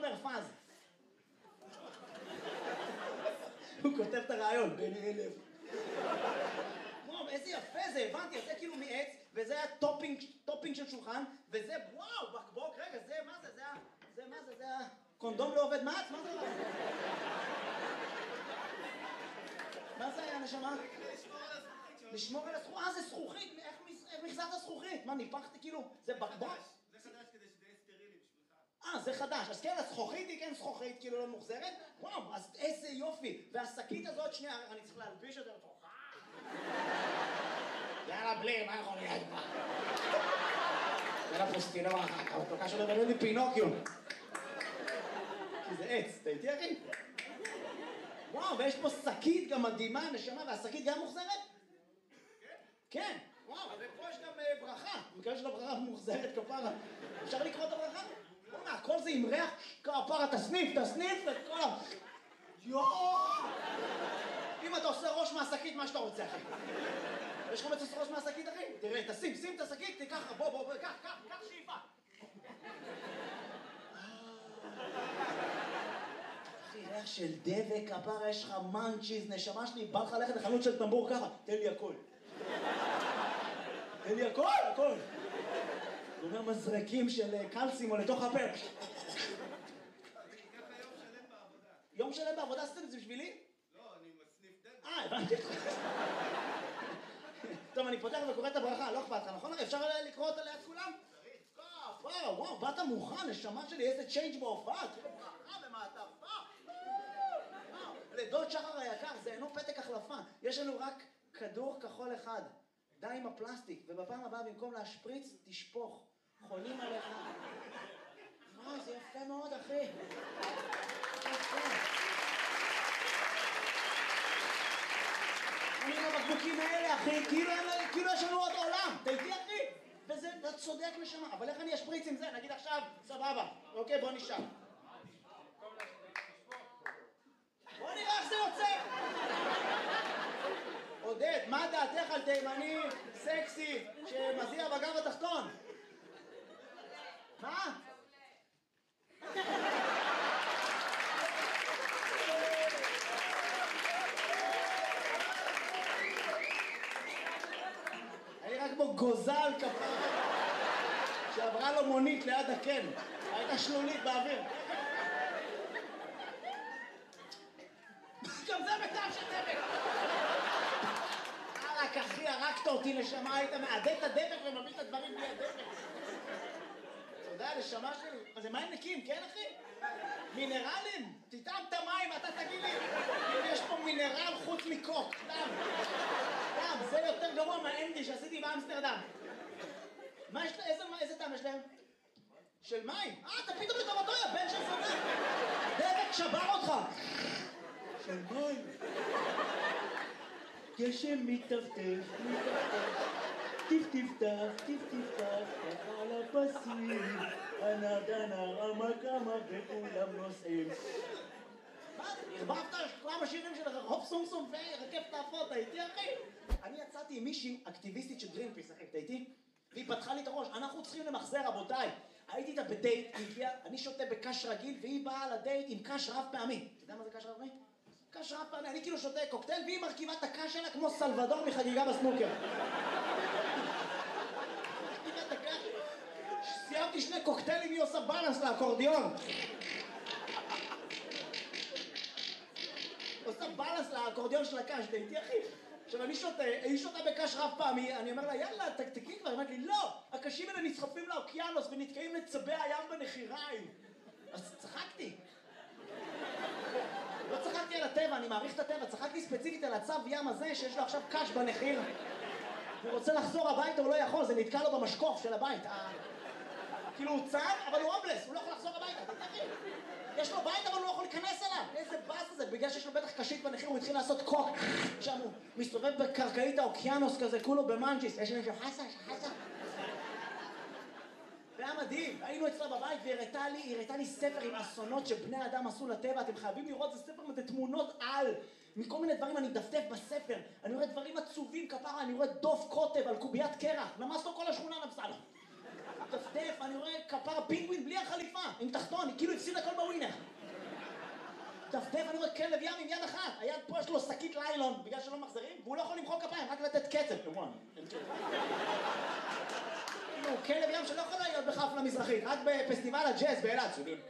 תומר פז. הוא כותב את הרעיון, בין 1000. וואו, איזה יפה זה, הבנתי, זה כאילו מעץ, וזה היה טופינג של שולחן, וזה, וואו, בקבוק, רגע, זה, מה זה, זה מה זה, זה הקונדום לא עובד מעץ, מה זה? מה זה היה, נשמה? לשמור על הזכוכית, זה זכוכית, איך מחזרת זכוכית? מה, ניפחתי כאילו, זה בקבוק? זה חדש כדי שזה יהיה סטרילי בשבילך. זה חדש, אז כן, הזכוכית היא כן זכוכית, כאילו לא מוחזרת, וואו, אז איזה יופי, והשקית הזאת, שנייה, אני צריך להלביש את זה לתוכה. יאללה, בלי, מה יכול להיות פה? יאללה, פוסטינור אחר כך, אותו קשור לדבר לי פינוקיו. כי זה עץ, אתה איתי אחי? וואו, ויש פה שקית גם מדהימה, נשמה, והשקית גם מוחזרת? כן, וואו, ופה יש גם ברכה, מקווה של הברכה מוחזרת כפרה. אפשר לקרוא את הברכה? בוא'נה, הכל זה עם ריח כפרה, תסניף, וכל יואו! אם אתה עושה ראש מהשקית, מה שאתה רוצה, אחי? יש לך מצוס ראש מהשקית, אחי? תראה, שים את השקית, תיקח, בוא, קח שאיפה. אחי, ריח של דבק, כפרה, יש לך מנצ'יז, נשמה שלי, בא לך ללכת לחנות של טמבור ככה, תן לי הכל. תן לי הכל. הוא אומר מזרקים של קלסימו לתוך הפה. יום שלם בעבודה עשיתם את זה בשבילי? לא, אני מסניף דבק. הבנתי. טוב, אני פותח וקורא את הברכה, לא אכפת לך, נכון? אפשר לקרוא אותה ליד כולם? וואו, באת מוכן, נשמה שלי, איזה צ'יינג' בהופעה, כאילו ברכה במעטפה. לדוד שחר היקר, זה אינו פתק החלפה, יש לנו רק כדור כחול אחד, די עם הפלסטיק, ובפעם הבאה במקום להשפריץ, תשפוך, חולים עליך. וואו, זה יפה מאוד, אחי. יפה. אני עם הבקבוקים האלה, אחי, כאילו יש לנו עוד עולם, אתה איתי, אחי? וזה, אתה צודק נשמה, אבל איך אני אשפריץ עם זה? נגיד עכשיו, סבבה, אוקיי, בוא נשאר. בוא נראה איך זה יוצא. עודד, מה דעתך על תימני סקסי שמזיע בגב התחתון? מה? אני רק כמו גוזל כפרה שעברה לו מונית ליד הקן, הייתה שלולית באוויר. גם זה בטעם של דבק. רק אחי, הרגת אותי נשמה, היית מעדד את הדבק ומביא את הדברים בלי הדבק. אתה יודע, נשמה שלי, אז זה מים נקיים, כן אחי? מינרלים? תטעם את המים, אתה תגיד לי אם יש פה מינרל חוץ מקוק, דם, זה יותר גרוע מהאנדי שעשיתי באמסטרדם. מה יש להם? איזה טעם יש להם? של מים? אתה פתאום לטובתו, יא בן של זונה. דבק שבר אותך. של מים. גשם מתטפטף, טיפ-טיפ-טף, ככה על הפסים, הנר, עמק וכולם נוסעים. מה, הרבבת כמה שירים של הופ סום סום ורכבת האפות, הייתי אחי? אני יצאתי עם מישהי אקטיביסטית של גרינפיס, אחי, הייתי? והיא פתחה לי את הראש, אנחנו צריכים למחזר, רבותיי. הייתי איתה בדייט, אני שותה בקש רגיל, והיא באה לדייט עם קש רב פעמי. אתה יודע מה זה קש רב פעמי? קש רב פעמי, אני כאילו שותה קוקטייל, והיא מרכיבה את הקש שלה כמו סלבדור מחגיגה בסנוקר. סיימתי 2 קוקטיילים, היא עושה בלנס לאקורדיון. עושה בלנס לאקורדיון של הקש, דייטי אחי. עכשיו אני שותה, היא שותה בקש רב פעמי, אני אומר לה יאללה תקתקי כבר, היא אומרת לי לא, הקשים האלה נסחפים לאוקיינוס ונתקעים לצבי הים בנחיריים. אז צחקתי. לא צחקתי על הטבע, אני מעריך את הטבע, צחקתי ספציפית על הצב ים הזה שיש לו עכשיו קש בנחיר. הוא רוצה לחזור הביתה, הוא לא יכול, זה נתקע לו במשקוף של הבית. כאילו הוא צב, אבל הוא הומלס, הוא לא יכול לחזור הביתה, אתה תגיד. יש לו בית, אבל הוא לא יכול להיכנס אליו. איזה באס זה, בגלל שיש לו בטח קשית בנחיר, הוא התחיל לעשות קוק. שם הוא מסתובב בקרקעית האוקיינוס כזה, כולו במנצ'יס. יש מישהו חסה. זה היה מדהים, היינו אצלה בבית והיא הראתה לי ספר עם אסונות שבני אדם עשו לטבע, אתם חייבים לראות, זה ספר עם תמונות על, מכל מיני דברים אני מדפדף בספר, אני רואה דברים עצובים כפרה, אני רואה דוף קוטב על קוביית קרח, למס לו כל השכונה נפסה לו. דפדף, אני רואה כפרה פינגווין בלי החליפה, עם תחתון, כאילו הפסיד הכל בווינר. דפדף, אני רואה כלב ים עם יד אחת, היד פה יש לו שקית ליילון, בגלל שלא מחזרים, והוא לא יכול למחוא כפיים, רק לתת קצב. כאילו, כלב ים שלא יכול להיות בחפלה מזרחית, רק בפסטיבל הג'אז באילת.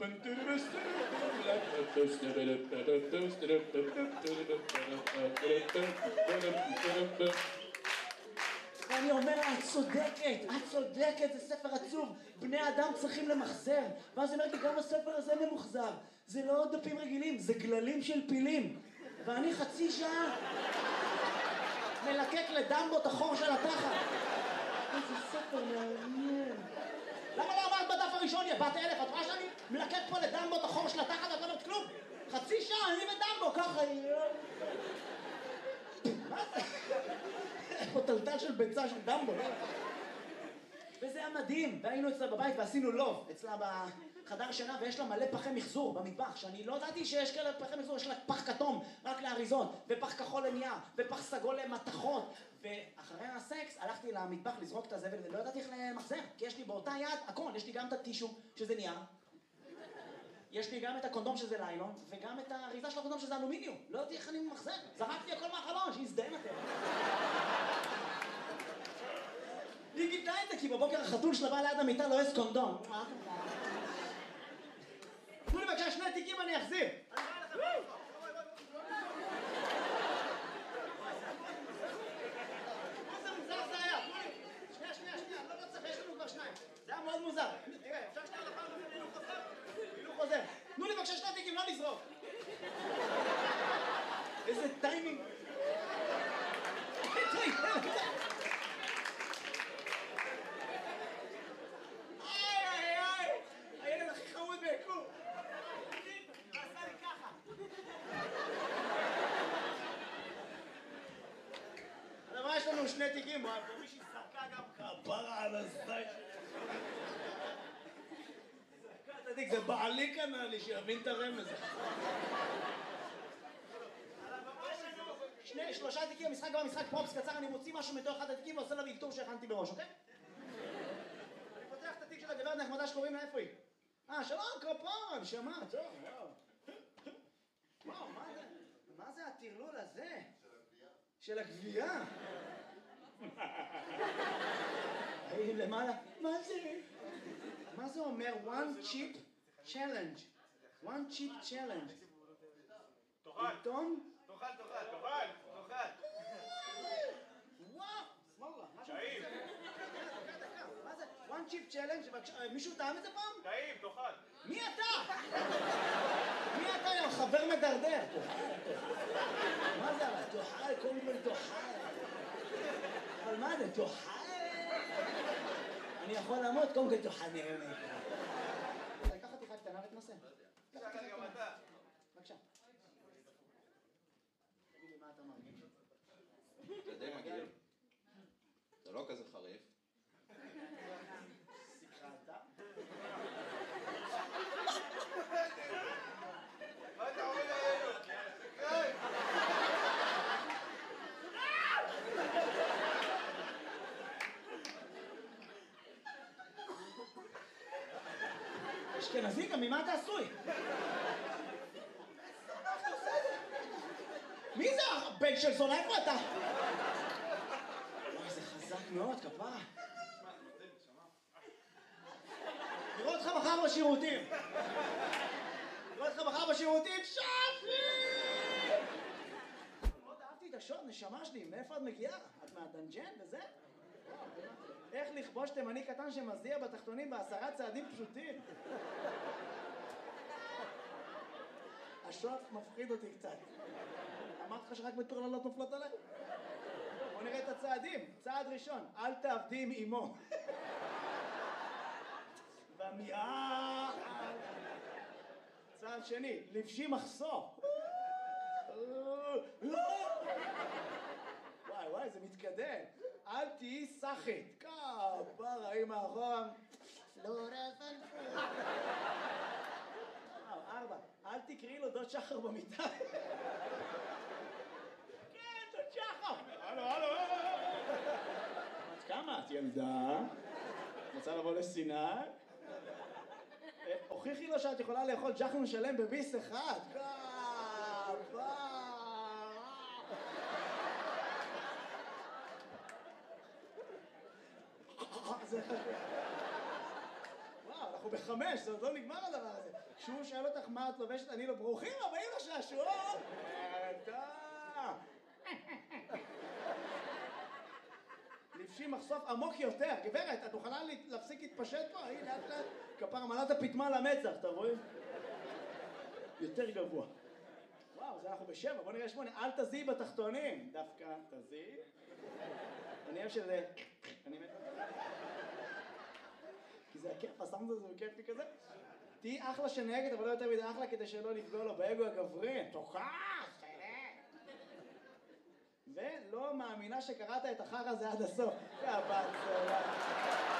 ואני אומר, את צודקת, זה ספר עצוב, בני אדם צריכים למחזר. ואז היא אומרת לי, גם הספר הזה ממוחזר. זה לא דפים רגילים, זה גללים של פילים. ואני חצי שעה מלקק לדמבו את החור של התחת. איזה ספר מעניין. למה לא אמרת בדף הראשון, יא בת אלף? את רואה שאני מלקק פה לדמבו את החור של התחת ואת לא אומרת כלום? חצי שעה, אני ודמבו, ככה... מה זה? יש פה טלטל של ביצה של דמבו. וזה היה מדהים, והיינו אצלה בבית ועשינו לוב אצלה בחדר שינה, ויש לה מלא פחי מחזור במטבח, שאני לא ידעתי שיש כאלה פחי מחזור, יש לה פח כתום רק לאריזות, ופח כחול לנייר, ופח סגול למתכות. ואחרי הסקס הלכתי למטבח לזרוק את הזבל, ולא ידעתי איך למחזר, כי יש לי באותה יד הכל, יש לי גם את הטישו שזה נייר, יש לי גם את הקונדום שזה ליילון, וגם את האריזה של הקונדום שזה אלומיניום. לא יודעתי איך אני מחזר, זרקתי הכל מהחלון, שיזדיין אתם. היא גידתה את זה, כי בבוקר החתול שלה בא ליד המיטה לא יש קונדום. תנו לי בבקשה 2 תיקים אני אחזיר. איזה מוזר זה היה. שנייה, לא צריך, יש לנו כבר 2. זה היה מאוד מוזר. תראה, אפשר שנייה לפעם הילוך חוזר. תנו לי בבקשה 2 תיקים, לא לזרוק. איזה טיימינג. הילד הכי חמוד ביקום. עשה לי ככה. אבל יש לנו 2 תיקים, ומישהי זרקה גם כפרה על הזית. זרקה את התיק, זה בעלי קנה לי שיבין את הרמז. 3 תיקים, המשחק גם המשחק פרופס קצר, אני מוציא משהו מתוך אחד התיקים ועושה לה ויקטור שהכנתי בראש, אוקיי? אני פותח את התיק של הגברת נחמדה שקוראים לה, איפה היא? שלום, קרפון, שמע, טוב, וואו, מה זה הטרלול הזה? של הגבייה? היי, למעלה, מה זה אומר? One chip challenge. One chip challenge. תאכל. עיתון? תאכל. וואו, סמאללה. טעים. מה זה? One chip challenge? מישהו טעם את זה פעם? טעים, תאכל. מי אתה? מי אתה, יא חבר מדרדר? מה זה אבל? תאכל, קודם כל תאכל. אבל מה זה? תאכל? אני יכול למות, קודם כל תאכל, נראה מה יקרה. לקחת תיכה קטנה ותנסה. תשאל גם אתה. בבקשה. תגיד לי מה אתה מרגיש. זה די מגעיל. זה לא כזה חריף. סיכרת? מה אתה עומד עלינו? אשכנזי, גם ממה אתה עשוי? מי זה הבן של זונה? איפה אתה? וואי, זה חזק מאוד, כפרה. נראה אותך מחר בשירותים. שפי! מאוד אהבתי את השוד, נשמה שלי. מאיפה את מגיעה? את מהדנג'ן וזה? איך לכבוש תימני קטן שמזיע בתחתונים ב10 צעדים פשוטים? השוד מפחיד אותי קצת. אמרתי לך שרק מטורללות נופלות עליי? בוא נראה את הצעדים. צעד ראשון, אל תעבדי עם אמו. במיעה. צעד שני, לבשי מחסור. וואי, זה מתקדם. אל תהיי סחית. כפרה, אמא אחורה. לא רפנפו. 4, אל תקראי לו דוד שחר במיטה. כן, דוד שחר. הלו. את כמה? את ילדה? רוצה לבוא לסיני? הוכיחי לו שאת יכולה לאכול ג'חנון שלם בביס אחד. אנחנו ב5, זה עוד לא נגמר הדבר הזה. כשהוא שואל אותך מה את לובשת, אני לא, ברוכים הבאים לשעשועון! לבשי מחשוף עמוק יותר. גברת, את מוכנה להפסיק להתפשט פה? הנה, לאט לאט. כפר מלאת הפטמה למצח, אתה רואה? יותר גבוה. וואו, זה אנחנו ב7, בוא נראה 8. אל תזיעי בתחתונים. דווקא תזיעי. אני אוהב שזה... אני מת... כי זה הכיף, הסאונד הזה הוא כיף לי כזה. תהי אחלה שנהגת, אבל לא יותר מדי אחלה כדי שלא לפגוע לו באגו הגברי. תוכח! ולא מאמינה שקראת את החרא הזה עד הסוף. יא בת סלאם.